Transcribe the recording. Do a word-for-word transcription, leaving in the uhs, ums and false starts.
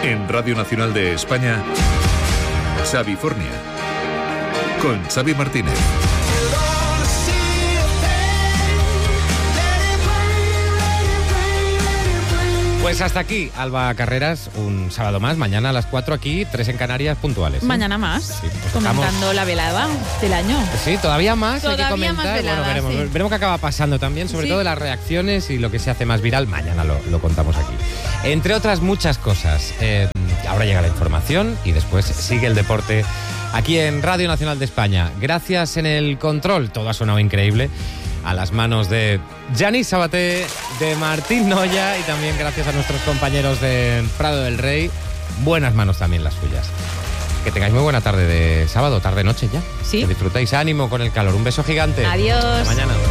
En Radio Nacional de España, Xavifornia, con Xavi Martínez. Pues hasta aquí, Alba Carreras, un sábado más, mañana a las cuatro aquí, tres en Canarias, puntuales. ¿Sí? Mañana más, sí, pues comentando estamos... la velada del año. Sí, todavía más, todavía hay que comentar. Más velada, bueno, veremos, sí. veremos qué acaba pasando también, sobre sí. todo las reacciones y lo que se hace más viral, mañana lo, lo contamos aquí. Entre otras muchas cosas, eh, ahora llega la información y después sigue el deporte aquí en Radio Nacional de España. Gracias en el control, todo ha sonado increíble, a las manos de Yanis Sabaté, de Martín Noya y también gracias a nuestros compañeros de Prado del Rey. Buenas manos también las suyas. Que tengáis muy buena tarde de sábado, tarde-noche ya. Sí. Que disfrutéis, ánimo con el calor. Un beso gigante. Adiós. Hasta mañana.